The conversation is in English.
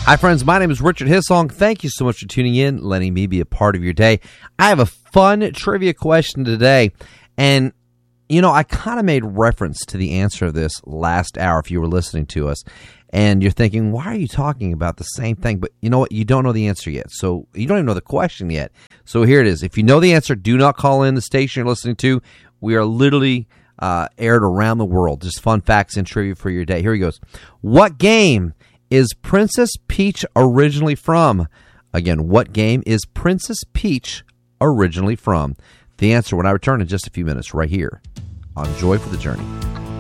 Hi, friends. My name is Richard Hissong. Thank you so much for tuning in, letting me be a part of your day. I have a fun trivia question today, and I kind of made reference to the answer of this last hour if you were listening to us, and you're thinking, why are you talking about the same thing? But you know what? You don't know the answer yet, so you don't even know the question yet. So here it is. If you know the answer, do not call in the station you're listening to. We are literally aired around the world. Just fun facts and trivia for your day. Here he goes. What game is Princess Peach originally from? Again, what game is Princess Peach originally from? The answer when I return in just a few minutes right here on Joy for the Journey.